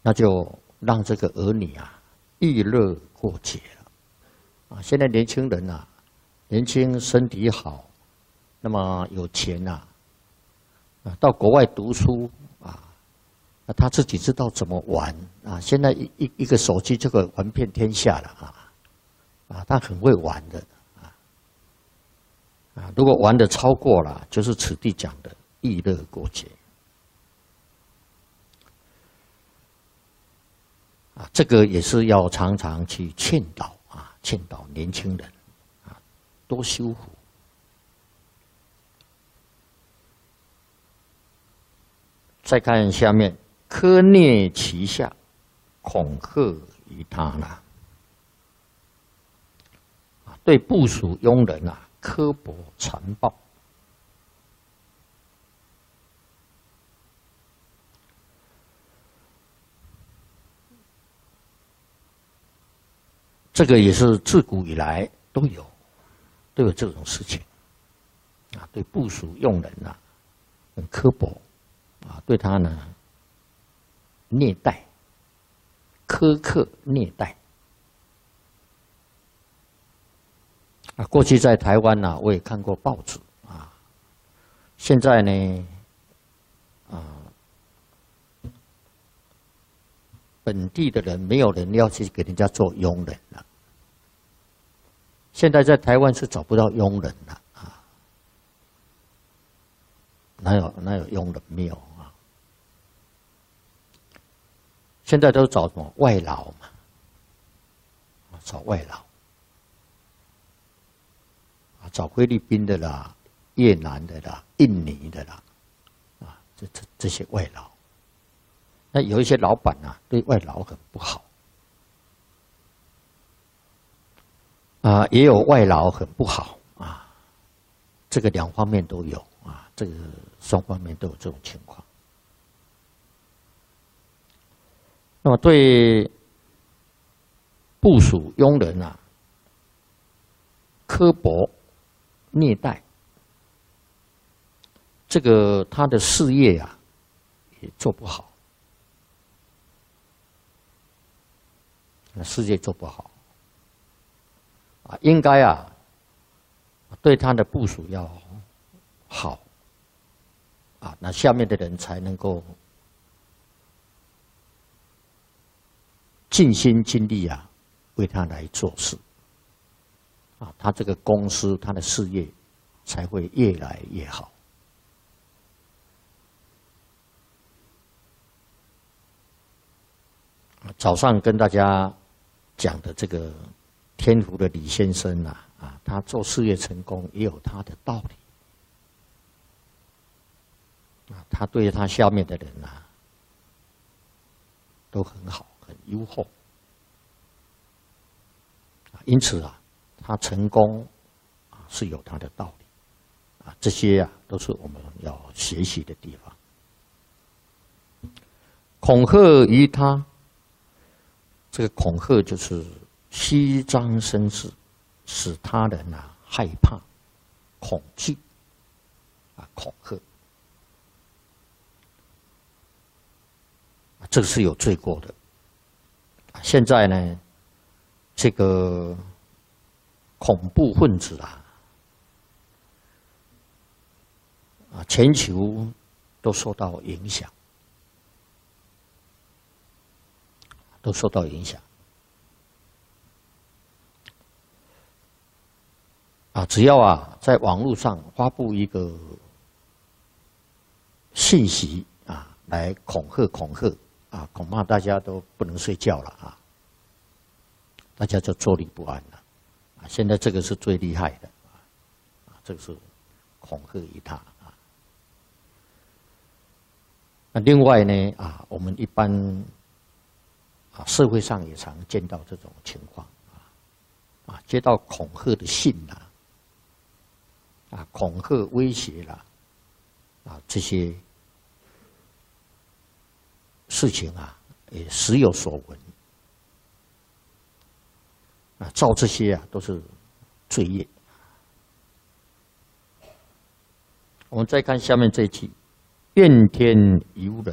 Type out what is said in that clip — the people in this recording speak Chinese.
那就让这个儿女啊娱乐过节了。现在年轻人啊，年轻身体好，那么有钱啊，到国外读书啊，他自己知道怎么玩啊。现在一个手机就可以玩遍天下了他很会玩的如果玩的超过了，就是此地讲的娱乐过节这个也是要常常去劝导劝导年轻人多修福。再看下面，苛虐其下，恐吓于他呢。对部属庸人刻薄残暴，这个也是自古以来都有这种事情对部属庸人很刻薄对他呢虐待、苛刻虐待。过去在台湾我也看过报纸现在呢本地的人没有人要去给人家做佣人了。现在在台湾是找不到佣人了哪有佣人没有现在都找什么外劳嘛，找外劳。找菲律宾的啦、越南的啦、印尼的啦，这些外劳。那有一些老板对外劳很不好，也有外劳很不好这个两方面都有这个双方面都有这种情况。那么对部属庸人刻薄虐待，这个他的事业也做不好，事业做不好应该对他的部属要好那下面的人才能够尽心尽力为他来做事他这个公司他的事业才会越来越好。早上跟大家讲的这个天福的李先生他做事业成功也有他的道理他对他下面的人都很好，很优厚因此他成功是有他的道理这些都是我们要学习的地方。恐吓于他，这个恐吓就是虚张声势，使他人害怕、恐惧恐吓这个是有罪过的。现在呢，这个恐怖分子全球都受到影响，只要在网络上发布一个信息来恐吓恐怕大家都不能睡觉了大家就坐立不安了现在这个是最厉害的这个是恐吓于他另外呢我们一般社会上也常见到这种情况接到恐吓的信恐吓威胁这些事情也时有所闻照这些都是罪业。我们再看下面这一句：怨天尤人，